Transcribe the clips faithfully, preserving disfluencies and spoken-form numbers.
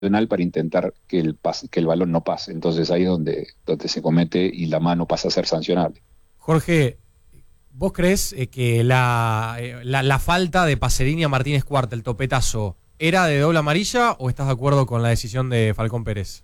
intencional para intentar que el, pas, que el balón no pase. Entonces ahí es donde, donde se comete y la mano pasa a ser sancionable. Jorge, ¿vos crees eh, que la, eh, la, la falta de Pacerini a Martínez Cuarta, el topetazo, era de doble amarilla o estás de acuerdo con la decisión de Falcón Pérez?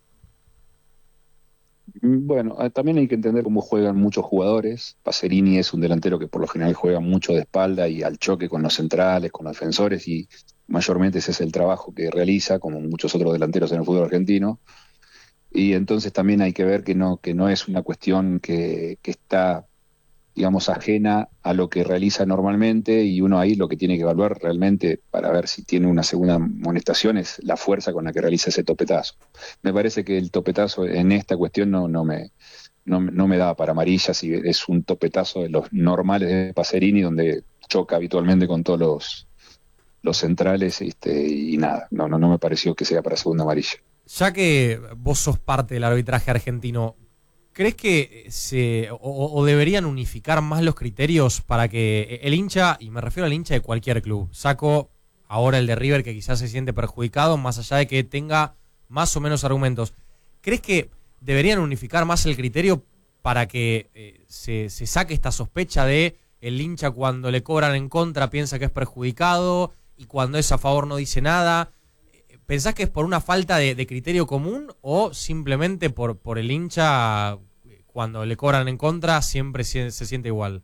Bueno, también hay que entender cómo juegan muchos jugadores. Pacerini es un delantero que por lo general juega mucho de espalda y al choque con los centrales, con los defensores, y mayormente ese es el trabajo que realiza, como muchos otros delanteros en el fútbol argentino. Y entonces también hay que ver que no, que no es una cuestión que, que está, digamos, ajena a lo que realiza normalmente, y uno ahí lo que tiene que evaluar realmente para ver si tiene una segunda amonestación es la fuerza con la que realiza ese topetazo. Me parece que el topetazo en esta cuestión no, no me, no, no me da para amarilla, si es un topetazo de los normales de Pacerini, donde choca habitualmente con todos los, los centrales, este, y nada, no, no, no me pareció que sea para segunda amarilla. Ya que vos sos parte del arbitraje argentino, ¿crees que se o, o deberían unificar más los criterios para que el hincha, y me refiero al hincha de cualquier club, saco ahora el de River que quizás se siente perjudicado, más allá de que tenga más o menos argumentos, ¿crees que deberían unificar más el criterio para que eh, se, se saque esta sospecha de el hincha cuando le cobran en contra piensa que es perjudicado y cuando es a favor no dice nada? ¿Pensás que es por una falta de, de criterio común o simplemente por, por el hincha cuando le cobran en contra siempre se, se siente igual?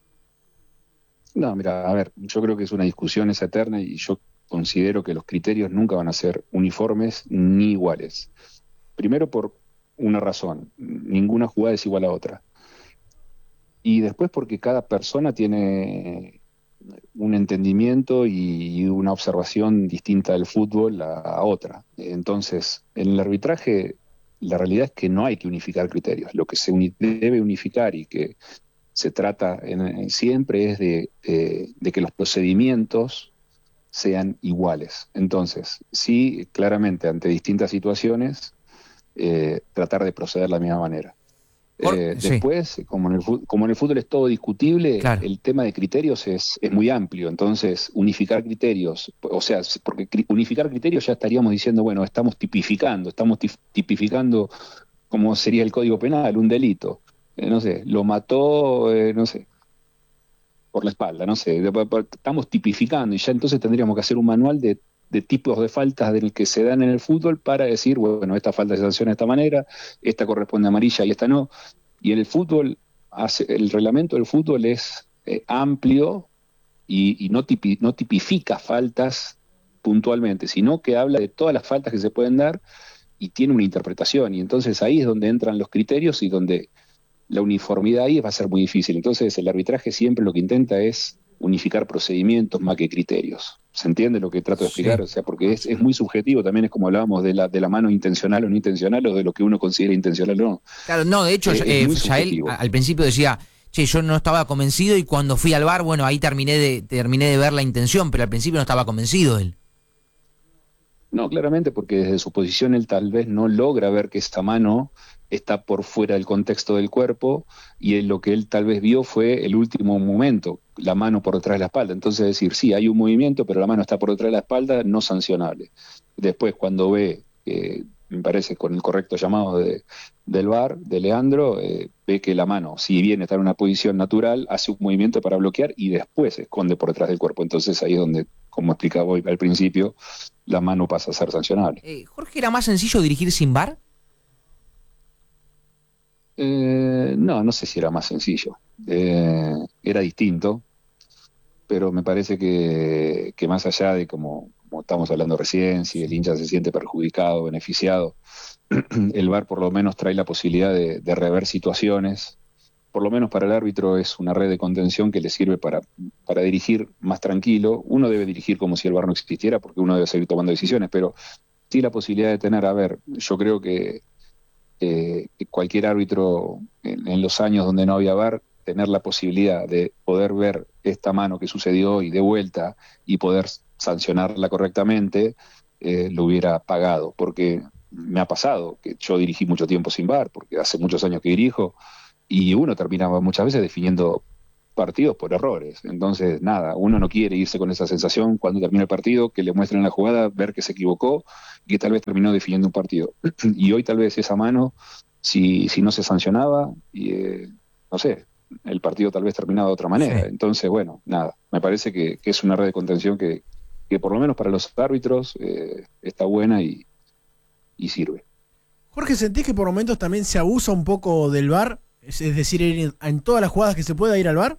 No, mira, a ver, yo creo que es una discusión esa eterna, y yo considero que los criterios nunca van a ser uniformes ni iguales. Primero por una razón: ninguna jugada es igual a otra. Y después porque cada persona tiene un entendimiento y una observación distinta del fútbol a, a otra. Entonces, en el arbitraje, la realidad es que no hay que unificar criterios. Lo que se uni- debe unificar y que se trata en, siempre es de, de, de que los procedimientos sean iguales. Entonces, sí, claramente, ante distintas situaciones, eh, tratar de proceder de la misma manera. Por, Eh, sí, después, como en, el, fu- como en el fútbol es todo discutible, claro. el tema de criterios es, es muy amplio. Entonces, unificar criterios, o sea, si- porque cri- unificar criterios ya estaríamos diciendo, bueno, estamos tipificando, estamos tif- tipificando como sería el Código Penal, un delito. Eh, no sé, lo mató, eh, no sé, por la espalda, no sé, de- pa- pa- estamos tipificando, y ya entonces tendríamos que hacer un manual de, de tipos de faltas del que se dan en el fútbol para decir, bueno, esta falta se sanciona de esta manera, esta corresponde a amarilla y esta no. Y en el fútbol, hace, el reglamento del fútbol es eh, amplio, y, y no, tipi, no tipifica faltas puntualmente, sino que habla de todas las faltas que se pueden dar y tiene una interpretación. Y entonces ahí es donde entran los criterios y donde la uniformidad ahí va a ser muy difícil. Entonces el arbitraje siempre lo que intenta es unificar procedimientos más que criterios. ¿Se entiende lo que trato de explicar? Sí. O sea, porque es, es muy subjetivo, también es como hablábamos de la, de la mano intencional o no intencional, o de lo que uno considera intencional o no. Claro, no, de hecho, Eh, es eh, muy Yael a- subjetivo. al principio decía, che, yo no estaba convencido y cuando fui al bar, bueno, ahí terminé de, terminé de ver la intención, pero al principio no estaba convencido él. No, claramente, porque desde su posición él tal vez no logra ver que esta mano está por fuera del contexto del cuerpo, y él, lo que él tal vez vio fue el último momento, la mano por detrás de la espalda. Entonces decir, sí, hay un movimiento, pero la mano está por detrás de la espalda, no sancionable. Después, cuando ve, eh, me parece con el correcto llamado de, del V A R, de Leandro, eh, ve que la mano, si bien está en una posición natural, hace un movimiento para bloquear y después se esconde por detrás del cuerpo. Entonces ahí es donde, como explicaba hoy al principio, la mano pasa a ser sancionable. Eh, Jorge, ¿era más sencillo dirigir sin bar? Eh, no, no sé si era más sencillo. Eh, era distinto, pero me parece que, que más allá de como, como estamos hablando recién, si el hincha se siente perjudicado, beneficiado, el V A R por lo menos trae la posibilidad de, de rever situaciones. Por lo menos para el árbitro es una red de contención que le sirve para, para dirigir más tranquilo. Uno debe dirigir como si el V A R no existiera, porque uno debe seguir tomando decisiones, pero sí la posibilidad de tener, a ver, yo creo que eh, cualquier árbitro en, en los años donde no había V A R, tener la posibilidad de poder ver esta mano que sucedió y de vuelta y poder sancionarla correctamente, eh, lo hubiera pagado, porque me ha pasado que yo dirigí mucho tiempo sin V A R, porque hace muchos años que dirijo, y uno terminaba muchas veces definiendo partidos por errores. Entonces, nada, uno no quiere irse con esa sensación cuando termina el partido, que le muestren la jugada, ver que se equivocó y que tal vez terminó definiendo un partido. Y hoy tal vez esa mano, si, si no se sancionaba, y, eh, no sé, el partido tal vez terminaba de otra manera. Sí. Entonces, bueno, nada, me parece que, que es una red de contención que, que por lo menos para los árbitros eh, está buena y, y sirve. Jorge, ¿sentís que por momentos también se abusa un poco del V A R? Es decir, en, en todas las jugadas que se pueda ir al V A R.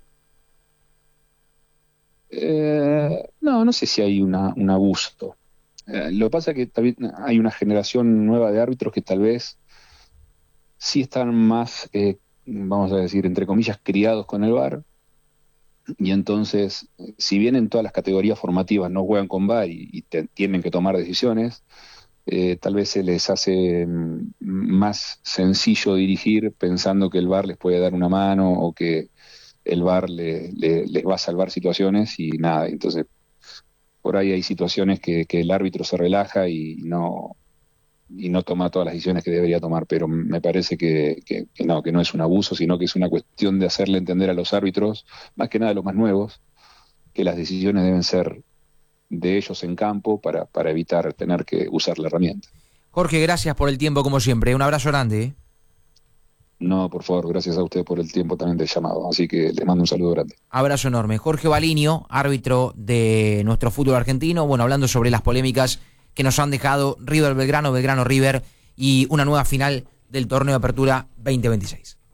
Eh, no, no sé si hay una, un abuso. Eh, lo que pasa es que también hay una generación nueva de árbitros que tal vez sí están más, eh, vamos a decir, entre comillas, criados con el V A R. Y entonces, si bien en todas las categorías formativas no juegan con V A R y, y te, tienen que tomar decisiones, eh, tal vez se les hace mm, más sencillo dirigir pensando que el V A R les puede dar una mano o que el V A R le, le, les va a salvar situaciones y nada. Entonces, por ahí hay situaciones que, que el árbitro se relaja y no y no toma todas las decisiones que debería tomar, pero me parece que, que, que no, que no es un abuso, sino que es una cuestión de hacerle entender a los árbitros, más que nada a los más nuevos, que las decisiones deben ser de ellos en campo para, para evitar tener que usar la herramienta. Jorge, gracias por el tiempo como siempre, un abrazo grande. ¿eh? No, por favor, gracias a usted por el tiempo también del llamado, así que les mando un saludo grande. Abrazo enorme. Jorge Balinio, árbitro de nuestro fútbol argentino, bueno, hablando sobre las polémicas que nos han dejado River Belgrano, Belgrano River y una nueva final del torneo de apertura veinte veintiséis.